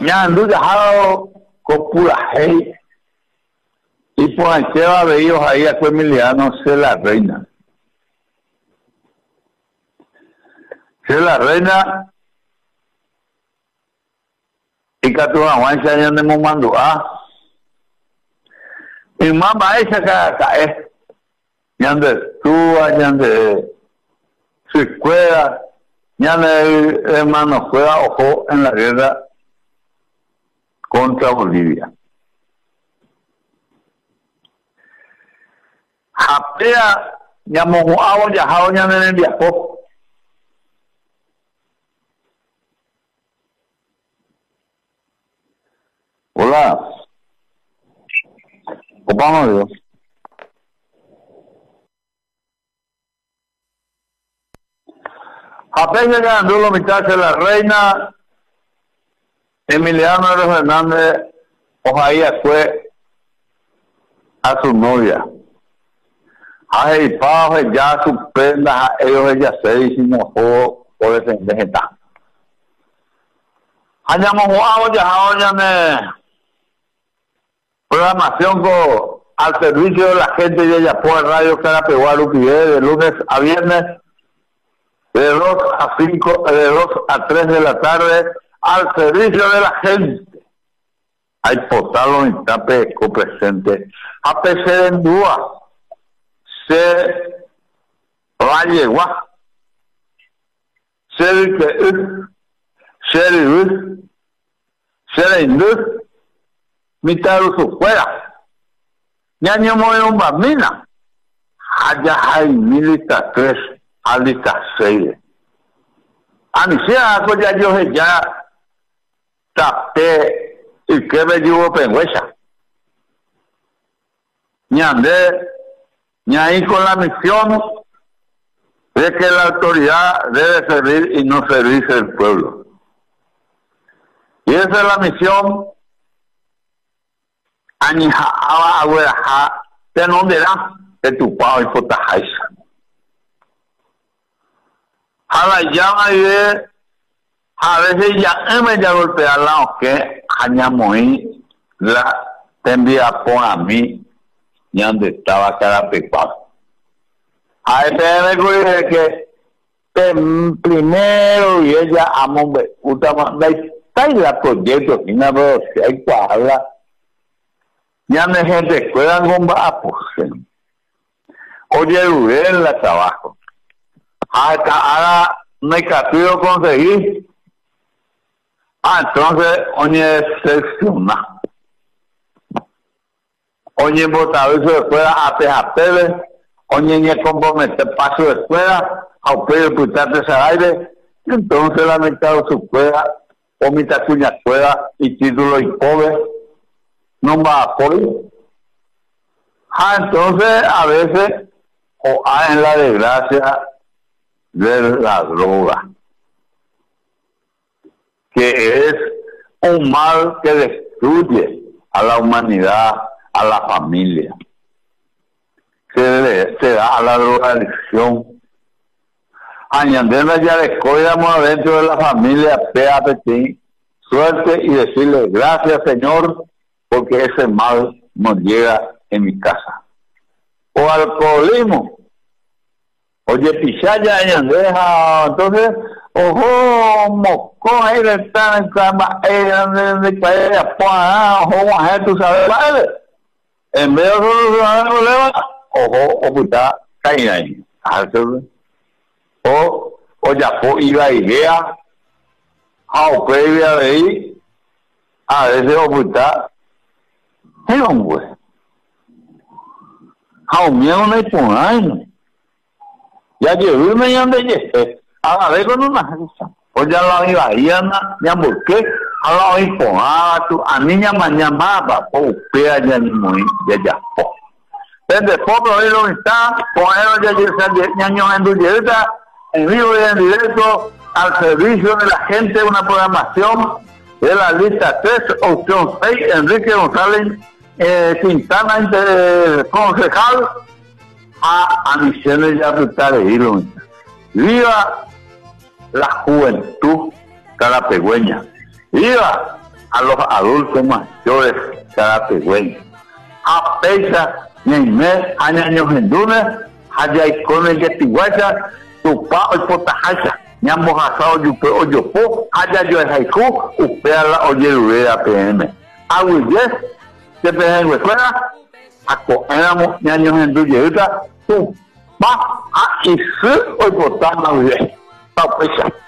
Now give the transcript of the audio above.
ñandu dejado con pura hey y pues lleva veíos ahí a Emiliano se la reina y que tu aguanza ya no me mandó y mamá esa cae ñande túa ñande su escuela ñande hermano juega ojo en la guerra contra Bolivia. Japea ñamojo agua viajado ñande en el viajó. Hola. ¿Cómo Dios? Apenas ganó la mitad de la reina Emiliano Hernández Ojaía fue a su novia. Ay, paje ya su prenda, ellos ya se dicen por defender esta. Hayamos jugado ya me programación al servicio de la gente de ella por Radio Carapeguaru de lunes a viernes de 2 a 5, de 2 a 3 de la tarde al servicio de la gente. Hay portalo en tape copresente. A pesar en dúa se va a llegar. Se mitad de su fuera. Ñaño muy un bambina. Allá hay milita 3, alita 6. Anisia, pues ya tapé y que me llevo pengüesa. Ñande, ñaí con la misión de que la autoridad debe servir y no servirse del pueblo. Y esa es la misión. Añija, agüera, te nombrará de tu pavo y fotajaisa. A la llama y a veces ya me ya golpea la que añamoí la te envía por a mí y donde estaba cada pecado. A este me dice que primero y ella amo está y la proyecto y una vez si hay cuadra ya me gente juegan con pues oye en la trabajo ahora me capío conseguir entonces oye secciona oye votado eso de fuera a PJP oye ni comprometer paso de escuela a usted putar de ese aire entonces la mitad de su escuela o mitad cuña escuela y título y pobre no va a apoyo. Entonces a veces o hay en la desgracia de la droga que es un mal que destruye a la humanidad, a la familia, se da a la drogadicción. Añadiendo ya le cuidamos dentro de la familia PAPT, suerte y decirle gracias Señor porque ese mal no llega en mi casa. O alcoholismo. Oye, pichaya deja, entonces, ojo, moscón, ahí está en cama, de caer, ojo, tú sabes, vale. En vez de solucionar el problema, ojo, oculta, cae ahí. O ya fue, iba a idea, o previa de ahí, a veces oculta, hombre. Hầu miếng này của anh. Ya que me llama de a ver con una o ya lo iba ahí ya porque a lo ahí con tu a niña mañana va o pea ya ni muy ya po. Desde poco ahí lo está con él ya ñaño en directa en vivo y en directo al servicio de la gente una programación de la lista 3 opción 6 Enrique González Quintana concejal a misiones ya brutales viva la juventud carapegüeña, viva a los adultos mayores cada pegüeño. A pesar de años en Duna, haya icone de Tiguacha, tu pa o potajacha, ñamo jasao yupe o yopo, haya yo el haiku, upea la oyerudera PM. Aguilles, que te en huefuera, éramos años en Duyeuta, tu pa a isu o potama, pa pesar.